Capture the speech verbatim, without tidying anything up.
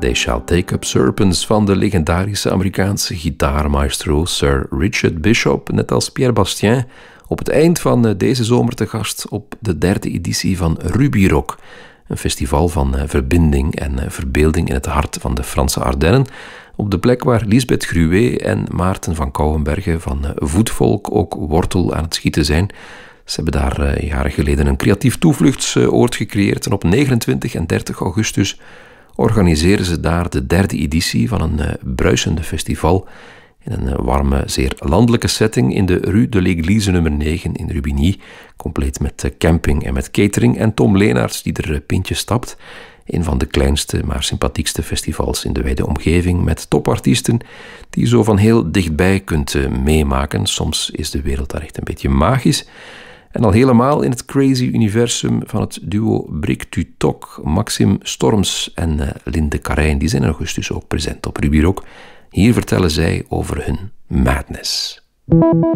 They Shall Take Up Serpents van de legendarische Amerikaanse gitaarmaestro Sir Richard Bishop, net als Pierre Bastien, op het eind van deze zomer te gast op de derde editie van Ruby Rock, een festival van verbinding en verbeelding in het hart van de Franse Ardennen, op de plek waar Lisbeth Gruwe en Maarten van Kouwenbergen van Voetvolk ook wortel aan het schieten zijn. Ze hebben daar jaren geleden een creatief toevluchtsoord gecreëerd en op negenentwintig en dertig augustus organiseren ze daar de derde editie van een uh, bruisende festival in een uh, warme, zeer landelijke setting in de Rue de l'Église nummer negen in Rubigny, compleet met uh, camping en met catering en Tom Leenaerts die er uh, pintje stapt. Een van de kleinste, maar sympathiekste festivals in de wijde omgeving met topartiesten die je zo van heel dichtbij kunt uh, meemaken. Soms is de wereld daar echt een beetje magisch. En al helemaal in het crazy universum van het duo Brik Tu Tok, Maxime Storms en uh, Linde Carijn. Die zijn in augustus ook present op Ruby Rock. Hier vertellen zij over hun madness.